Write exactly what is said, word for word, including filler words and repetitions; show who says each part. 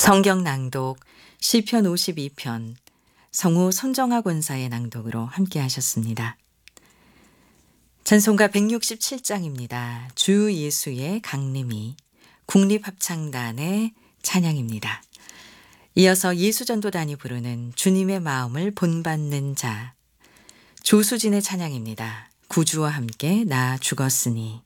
Speaker 1: 성경 낭독 시편 오십이 편 성우 손정아 권사의 낭독으로 함께 하셨습니다. 찬송가 백육십칠 장입니다. 주 예수의 강림이 국립합창단의 찬양입니다. 이어서 예수전도단이 부르는 주님의 마음을 본받는 자, 조수진의 찬양입니다. 구주와 함께 나 죽었으니.